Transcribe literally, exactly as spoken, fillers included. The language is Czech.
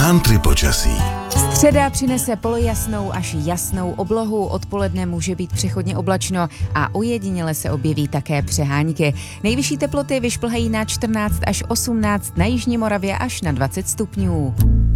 Country počasí. Středa přinese polojasnou až jasnou oblohu, odpoledne může být přechodně oblačno a ojediněle se objeví také přehánky. Nejvyšší teploty vyšplhají na čtrnáct až osmnáct, na jižní Moravě až na dvacet stupňů.